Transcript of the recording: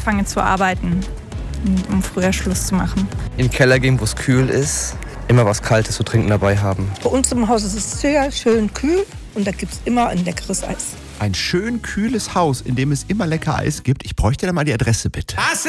anfange zu arbeiten, um früher Schluss zu machen. In den Keller gehen, wo es kühl ist. Immer was Kaltes zu trinken dabei haben. Bei uns im Haus ist es sehr schön kühl und da gibt es immer ein leckeres Eis. Ein schön kühles Haus, in dem es immer lecker Eis gibt. Ich bräuchte da mal die Adresse, bitte.